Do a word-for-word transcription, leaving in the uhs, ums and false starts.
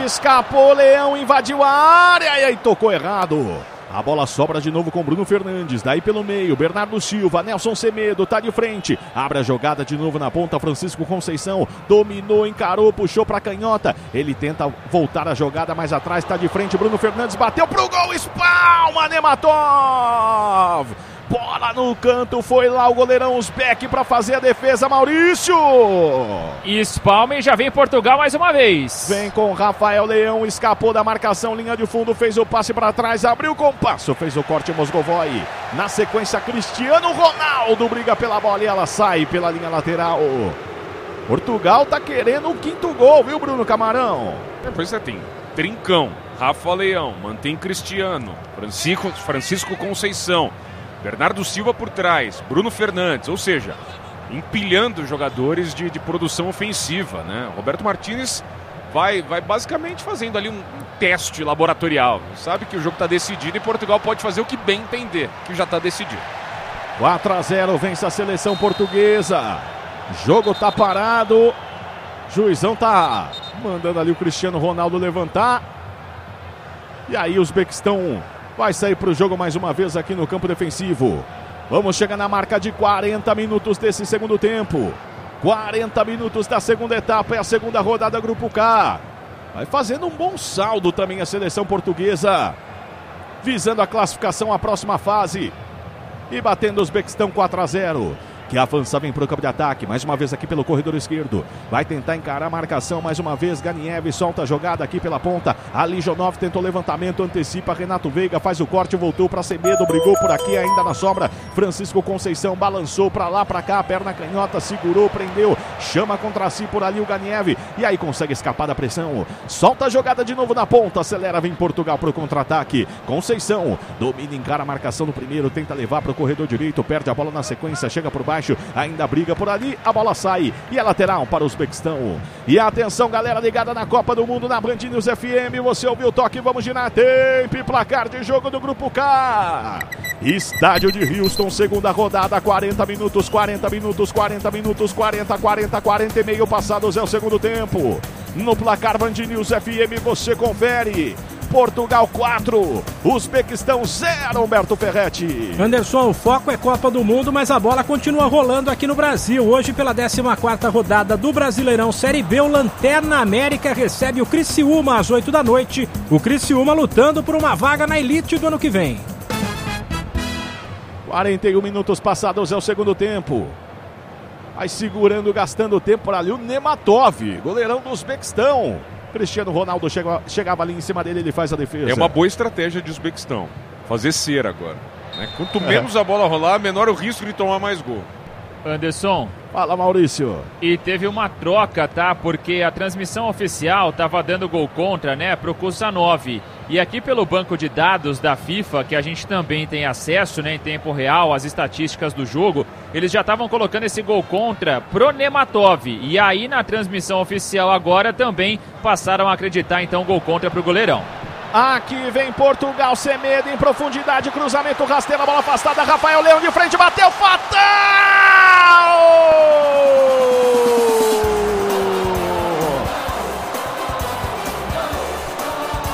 Escapou, Leão invadiu a área e aí tocou errado. A bola sobra de novo com Bruno Fernandes, daí pelo meio, Bernardo Silva, Nelson Semedo, tá de frente, abre a jogada de novo na ponta, Francisco Conceição, dominou, encarou, puxou pra canhota, ele tenta voltar a jogada mais atrás, tá de frente, Bruno Fernandes bateu pro gol, espalma, Nematov! Bola no canto, foi lá o goleirão Uzbek para fazer a defesa, Maurício! Espalma e já vem Portugal mais uma vez. Vem com Rafael Leão, escapou da marcação, linha de fundo, fez o passe para trás, abriu o compasso, fez o corte Mosgovoi. Na sequência, Cristiano Ronaldo briga pela bola e ela sai pela linha lateral. Portugal tá querendo o quinto gol, viu, Bruno Camarão? Depois você tem Trincão, Rafa Leão, mantém Cristiano, Francisco, Francisco Conceição, Bernardo Silva por trás, Bruno Fernandes, ou seja, empilhando jogadores de, de produção ofensiva, né? Roberto Martínez vai, vai basicamente fazendo ali um, um teste laboratorial. Sabe que o jogo está decidido e Portugal pode fazer o que bem entender, que já está decidido. quatro a zero, vence a seleção portuguesa. Jogo tá parado. Juizão tá mandando ali o Cristiano Ronaldo levantar. E aí o Uzbequistão vai sair para o jogo mais uma vez aqui no campo defensivo. Vamos chegar na marca de quarenta minutos desse segundo tempo. quarenta minutos da segunda etapa, é a segunda rodada Grupo K. Vai fazendo um bom saldo também a seleção portuguesa, visando a classificação à próxima fase. E batendo o Uzbequistão quatro a zero. Que avança, vem para o campo de ataque, mais uma vez aqui pelo corredor esquerdo, vai tentar encarar a marcação, mais uma vez, Ganiev solta a jogada aqui pela ponta, Ali Jonov tentou levantamento, antecipa, Renato Veiga faz o corte, voltou para Semedo, brigou por aqui ainda na sobra, Francisco Conceição balançou para lá, para cá, perna canhota, segurou, prendeu, chama contra si por ali o Ganiev, e aí consegue escapar da pressão, solta a jogada de novo na ponta, acelera, vem Portugal para o contra-ataque, Conceição, domina, encara a marcação no primeiro, tenta levar para o corredor direito, perde a bola na sequência, chega por baixo, ainda briga por ali, a bola sai e é lateral para o Uzbequistão. E atenção, galera ligada na Copa do Mundo na Band News F M, você ouviu o toque, vamos girar tempo e placar de jogo do Grupo K. Estádio de Houston, segunda rodada, quarenta minutos, quarenta minutos, quarenta minutos, quarenta, quarenta, quarenta e meio passados é o segundo tempo. No placar Band News F M você confere. Portugal quatro, Uzbequistão zero, Humberto Ferretti. Anderson, o foco é Copa do Mundo, mas a bola continua rolando aqui no Brasil. Hoje, pela décima quarta rodada do Brasileirão Série B, o Lanterna América recebe o Criciúma às oito da noite. O Criciúma lutando por uma vaga na elite do ano que vem. quarenta e um minutos passados é o segundo tempo. Vai segurando, gastando tempo por ali o Nematov, goleirão do Uzbequistão. Cristiano Ronaldo chega, chegava ali em cima dele, ele faz a defesa. É uma boa estratégia de Uzbequistão, fazer cera agora, né? Quanto menos é. a bola rolar, menor o risco de tomar mais gol. Anderson. Fala, Maurício. E teve uma troca, tá? Porque a transmissão oficial tava dando gol contra, né, pro Kusanov. E aqui pelo banco de dados da FIFA, que a gente também tem acesso, né, em tempo real, às estatísticas do jogo, eles já estavam colocando esse gol contra pro Nematov. E aí na transmissão oficial agora também passaram a acreditar então gol contra pro goleirão. Aqui vem Portugal, Semedo em profundidade, cruzamento rasteiro, a bola afastada, Rafael Leão de frente, bateu, fatal!